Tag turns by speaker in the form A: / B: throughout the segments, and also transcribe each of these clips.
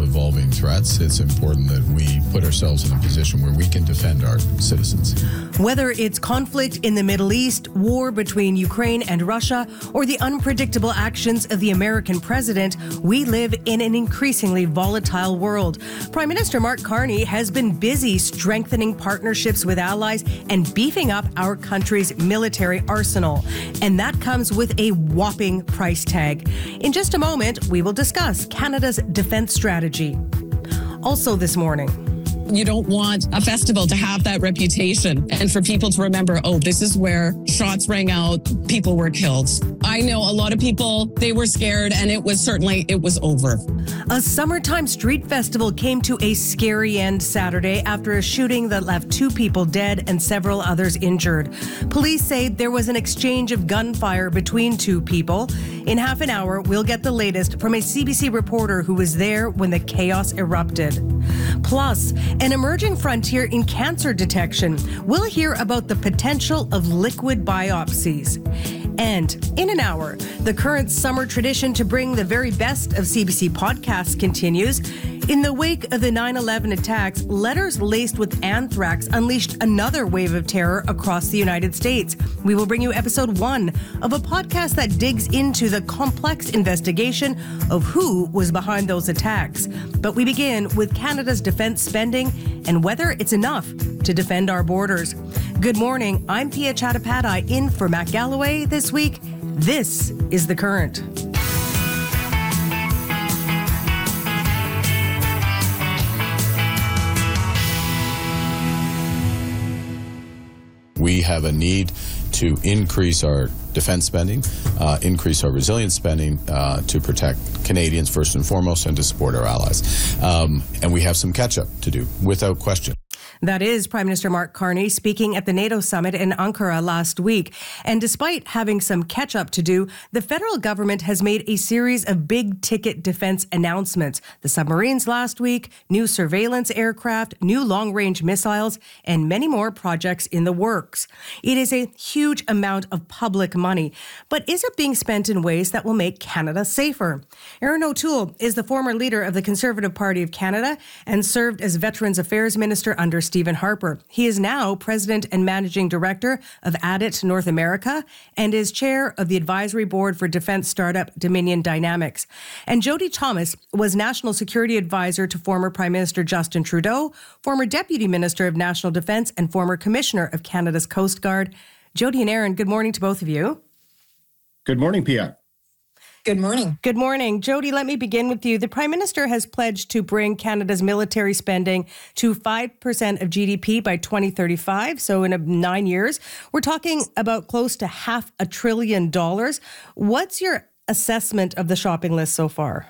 A: evolving threats, it's important that we put ourselves in a position where we can defend our citizens.
B: Whether it's conflict in the Middle East, war between Ukraine and Russia, or the unpredictable actions of the American president, we live in an increasingly volatile world. Prime Minister Mark Carney has been busy strengthening partnerships with allies and beefing up our country's military arsenal. And that comes with a whopping price tag. In just a moment, we will discuss Canada's defense strategy. Also this morning,
C: you don't want a festival to have that reputation and for people to remember, oh, this is where shots rang out, people were killed. I know a lot of people, they were scared, and it was over.
B: A summertime street festival came to a scary end Saturday after a shooting that left 2 people dead and several others injured. Police say there was an exchange of gunfire between 2 people. In half an hour, we'll get the latest from a CBC reporter who was there when the chaos erupted. Plus, an emerging frontier in cancer detection. We'll hear about the potential of liquid biopsies. And in an hour, the current summer tradition to bring the very best of CBC podcasts continues. In the wake of the 9/11 attacks, letters laced with anthrax unleashed another wave of terror across the United States. We will bring you episode 1 of a podcast that digs into the complex investigation of who was behind those attacks. But we begin with Canada's defense spending and whether it's enough to defend our borders. Good morning. I'm Pia Chattopadhyay in for Matt Galloway this week. This is The Current.
A: We have a need to increase our defense spending, increase our resilience spending to protect Canadians first and foremost and to support our allies. And we have some catch-up to do, without question.
B: That is Prime Minister Mark Carney speaking at the NATO summit in Ankara last week. And despite having some catch-up to do, the federal government has made a series of big-ticket defense announcements. The submarines last week, new surveillance aircraft, new long-range missiles, and many more projects in the works. It is a huge amount of public money. But is it being spent in ways that will make Canada safer? Erin O'Toole is the former leader of the Conservative Party of Canada and served as Veterans Affairs Minister under Stephen Harper. He is now President and Managing Director of ADIT North America and is Chair of the Advisory Board for Defense Startup Dominion Dynamics. And Jody Thomas was National Security Advisor to former Prime Minister Justin Trudeau, former Deputy Minister of National Defence and former Commissioner of Canada's Coast Guard. Jody and Erin, good morning to both of you.
D: Good morning, Pia.
C: Good morning.
B: Good morning. Jody, let me begin with you. The Prime Minister has pledged to bring Canada's military spending to 5% of GDP by 2035, so in 9 years. We're talking about close to $500 billion. What's your assessment of the shopping list so far?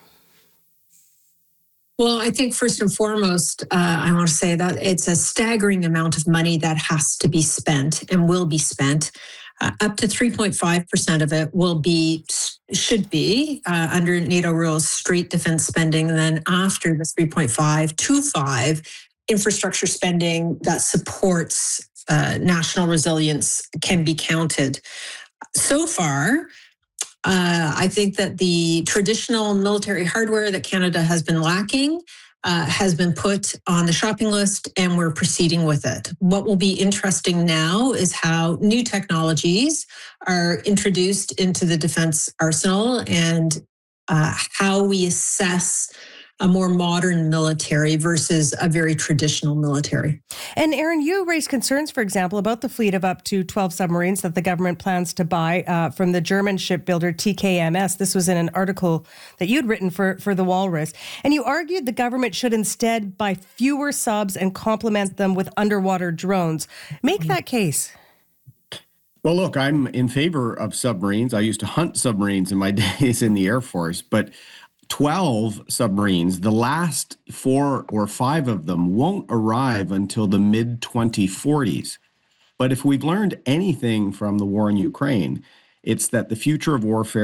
E: Well, I think first and foremost, I want to say that it's a staggering amount of money that has to be spent and will be spent. Up to 3.5% of it should be under NATO rules, straight defense spending. And then after the 3.5 to 5, infrastructure spending that supports national resilience can be counted. So far, I think that the traditional military hardware that Canada has been lacking has been put on the shopping list, and we're proceeding with it. What will be interesting now is how new technologies are introduced into the defense arsenal and how we assess a more modern military versus a very traditional military.
B: And Erin, you raised concerns, for example, about the fleet of up to 12 submarines that the government plans to buy from the German shipbuilder TKMS. This was in an article that you'd written for The Walrus. And you argued the government should instead buy fewer subs and complement them with underwater drones. Make that case.
D: Well, look, I'm in favor of submarines. I used to hunt submarines in my days in the Air Force, but 12 submarines, the last 4 or 5 of them won't arrive until the mid-2040s. But if we've learned anything from the war in Ukraine, it's that the future of warfare